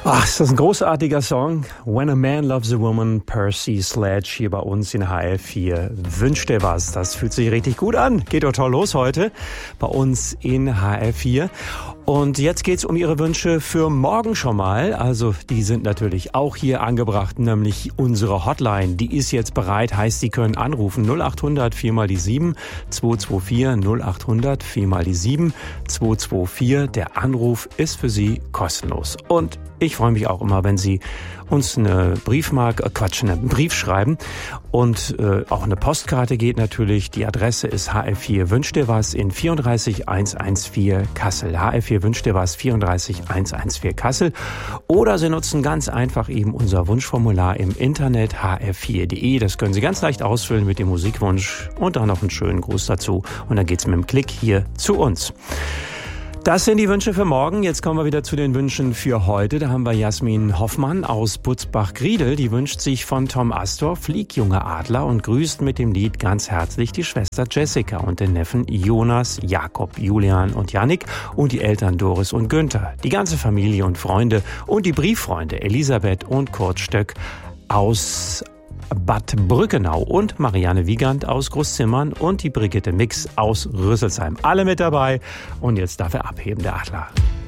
Ach, ist das ein großartiger Song. When a Man Loves a Woman, Percy Sledge hier bei uns in HR4. Wünsch dir was, das fühlt sich richtig gut an. Geht doch toll los heute bei uns in HR4. Und jetzt geht's um Ihre Wünsche für morgen schon mal. Also die sind natürlich auch hier angebracht, nämlich unsere Hotline. Die ist jetzt bereit, heißt, Sie können anrufen 0800 4 mal die 7 224 0800 4 mal die 7 224. Der Anruf ist für Sie kostenlos. Und ich freue mich auch immer, wenn Sie uns einen Brief schreiben und auch eine Postkarte geht natürlich. Die Adresse ist HR4 Wünsch dir was in 34114 Kassel. HR4 Wünsch dir was 34114 Kassel. Oder Sie nutzen ganz einfach eben unser Wunschformular im Internet hr4.de. Das können Sie ganz leicht ausfüllen mit dem Musikwunsch und dann noch einen schönen Gruß dazu. Und dann geht's mit dem Klick hier zu uns. Das sind die Wünsche für morgen. Jetzt kommen wir wieder zu den Wünschen für heute. Da haben wir Jasmin Hoffmann aus Butzbach-Griedel. Die wünscht sich von Tom Astor Flieg, junge Adler und grüßt mit dem Lied ganz herzlich die Schwester Jessica und den Neffen Jonas, Jakob, Julian und Jannik und die Eltern Doris und Günther, die ganze Familie und Freunde und die Brieffreunde Elisabeth und Kurt Stöck aus Bad Brückenau und Marianne Wiegand aus Großzimmern und die Brigitte Mix aus Rüsselsheim. Alle mit dabei. Und jetzt darf er abheben, der Adler.